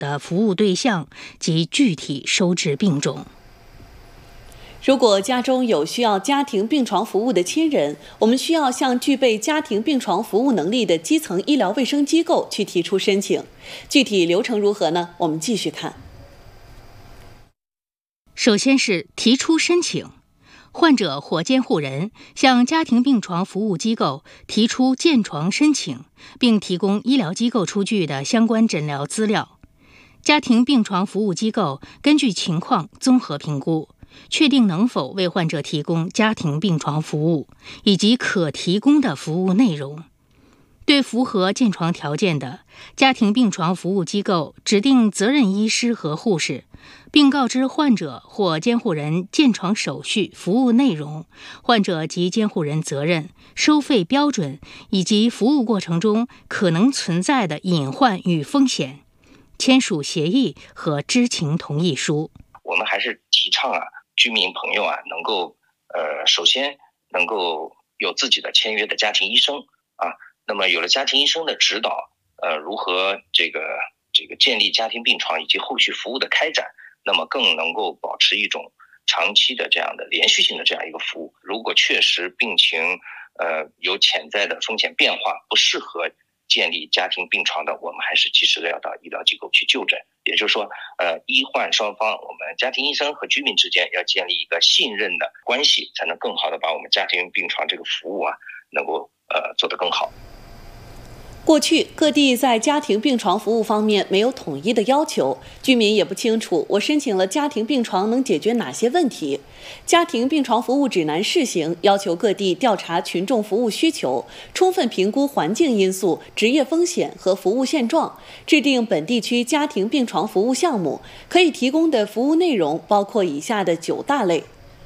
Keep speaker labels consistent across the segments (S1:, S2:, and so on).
S1: 的服务对象及具体收治病种。
S2: 如果家中有需要家庭病床服务的亲人，我们需要向具备家庭病床服务能力的基层医疗卫生机构去提出申请。具体流程如何呢？我们继续看。
S1: 首先是提出申请，患者或监护人向家庭病床服务机构提出建床申请，并提供医疗机构出具的相关诊疗资料。家庭病床服务机构根据情况综合评估，确定能否为患者提供家庭病床服务以及可提供的服务内容。对符合建床条件的，家庭病床服务机构指定责任医师和护士，并告知患者或监护人建床手续、服务内容、患者及监护人责任、收费标准以及服务过程中可能存在的隐患与风险，签署协议和知情同意书。
S3: 我们还是提倡居民朋友能够首先能够有自己的签约的家庭医生那么有了家庭医生的指导，如何这个建立家庭病床以及后续服务的开展，那么更能够保持一种长期的这样的连续性的这样一个服务。如果确实病情有潜在的风险变化，不适合建立家庭病床的，我们还是及时的要到医疗机构去就诊。也就是说，医患双方，我们家庭医生和居民之间要建立一个信任的关系，才能更好的把我们家庭病床这个服务能够做得更好。
S2: 过去各地在家庭病床服务方面没有统一的要求，居民也不清楚我申请了家庭病床能解决哪些问题。家庭病床服务指南试行要求各地调查群众服务需求，充分评估环境因素、职业风险和服务现状，制定本地区家庭病床服务项目，可以提供的服务内容包括以下的9大类。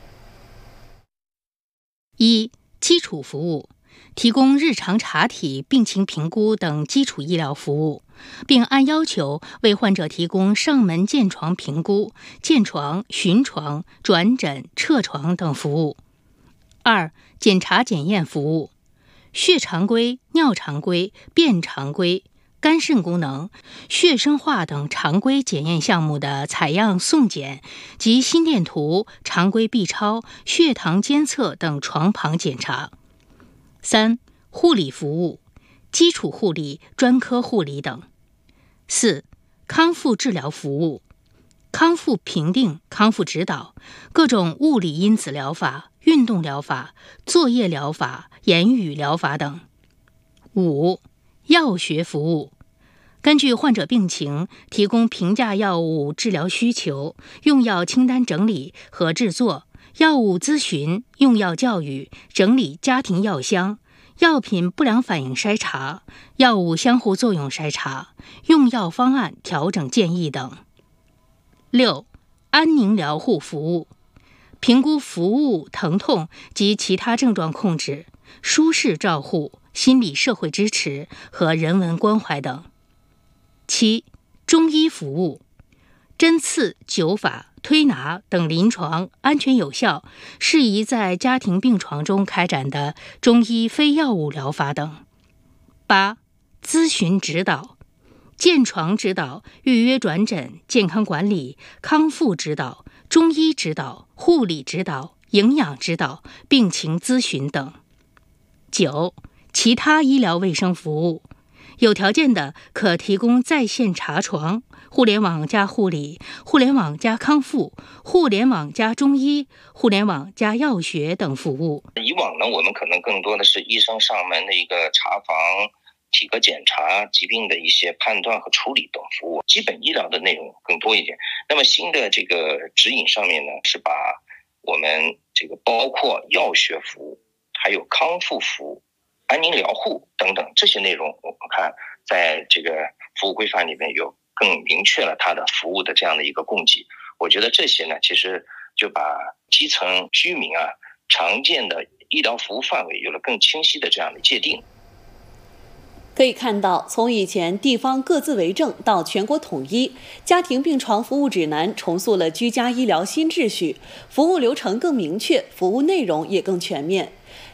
S1: 1、基础服务，提供日常查体、病情评估等基础医疗服务，并按要求为患者提供上门建床评估、建床、巡床、转诊、撤床等服务。2、检查检验服务，血常规、尿常规、便常规、肝肾功能、血生化等常规检验项目的采样送检及心电图、常规 B 超、血糖监测等床旁检查。3、护理服务，基础护理、专科护理等。4、康复治疗服务，康复评定、康复指导，各种物理因子疗法、运动疗法、作业疗法、言语疗法等。5、药学服务，根据患者病情，提供平价药物治疗需求、用药清单整理和制作、药物咨询、用药教育、整理家庭药箱、药品不良反应筛查、药物相互作用筛查、用药方案调整建议等。6、安宁疗护服务，评估服务疼痛及其他症状控制、舒适照护、心理社会支持和人文关怀等。7、中医服务，针刺、灸法、推拿等临床安全有效、适宜在家庭病床中开展的中医非药物疗法等。8、咨询指导，建床指导、预约转诊、健康管理、康复指导、中医指导、护理指导、营养指导、病情咨询等。9、其他医疗卫生服务，有条件的可提供在线查床、互联网加护理、互联网加康复、互联网加中医、互联网加药学等服务。
S3: 以往呢，我们可能更多的是医生上门的一个查房、体格检查、疾病的一些判断和处理等服务，基本医疗的内容更多一点。那么新的这个指引上面呢，是把我们这个包括药学服务、还有康复服务、安宁疗护等等这些内容，我们看在这个服务规范里面有更明确了它的服务的这样的一个供给。我觉得这些呢，其实就把基层居民常见的医疗服务范围有了更清晰的这样的界定。
S2: 可以看到，从以前地方各自为政到全国统一，家庭病床服务指南重塑了居家医疗新秩序，服务流程更明确，服务内容也更全面。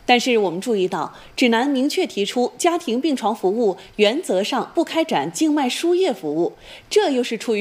S2: 但是我们注意到，指南明确提出，家庭病床服务原则上不开展静脉输液服务，这又是出于